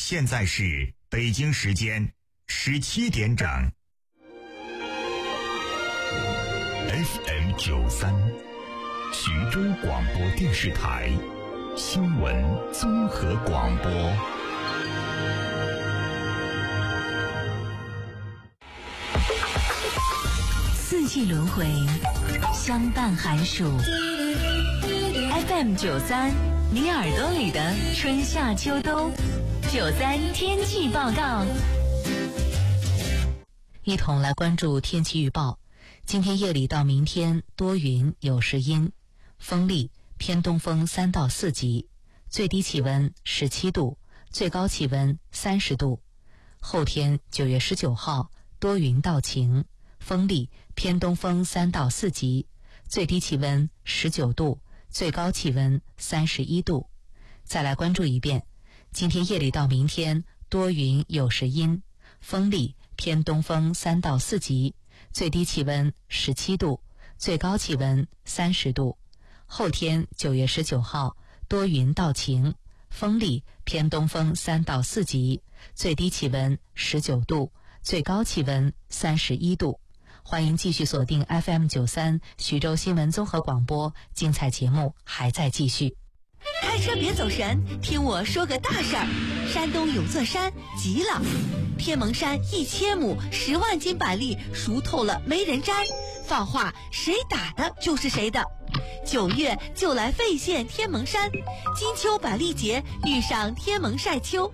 现在是北京时间17点整。FM93，徐州广播电视台新闻综合广播。 四季轮回，相伴寒暑。FM93，你耳朵里的春夏秋冬。93天气报告，一同来关注天气预报。今天夜里到明天多云有时阴，风力偏东风3到4级，最低气温17度，最高气温30度。后天9月19号多云到晴，风力偏东风3到4级，最低气温19度，最高气温31度。再来关注一遍，今天夜里到明天多云有时阴，风力偏东风3到4级，最低气温17度，最高气温30度。后天9月19号多云到晴，风力偏东风3到4级，最低气温19度，最高气温31度。欢迎继续锁定 FM93 徐州新闻综合广播，精彩节目还在继续。 开车别走神，听我说个大事儿。山东有座山急了，天蒙山1000亩10万斤板栗熟透了没人摘，放话谁打的就是谁的。9月就来费县天蒙山，金秋板栗节遇上天蒙晒秋。